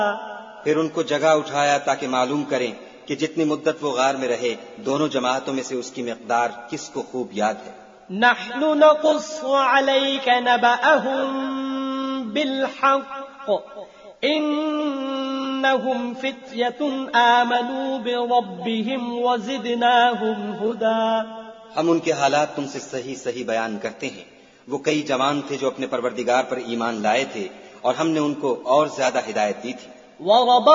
फिर उनको जगह उठाया ताकि मालूम करें कि जितनी मुद्दत वो गार में रहे, दोनों जमातों में से उसकी मिक़दार किसको खूब याद है। नहनु नक़ुस्सु अलैक नबअहुम बिलहक़ इन्नहुम फ़ित्यतुन आमनू बिरब्बिहिम वज़िदनाहुम हुदा। हम उनके हालात तुमसे सही सही बयान करते हैं। वो कई जवान थे जो अपने परवरदिगार पर ईमान लाए थे और हमने उनको और ज्यादा हिदायत दी थी।